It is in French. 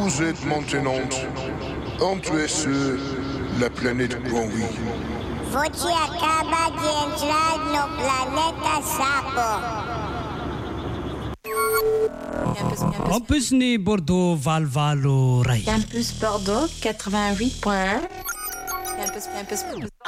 Vous êtes maintenant entré sur la planète Granby. Voci acaba de entrar no planeta Sapo. Campus ni Bordeaux Valvalo Rai. Campus Bordeaux 88.1. Campus.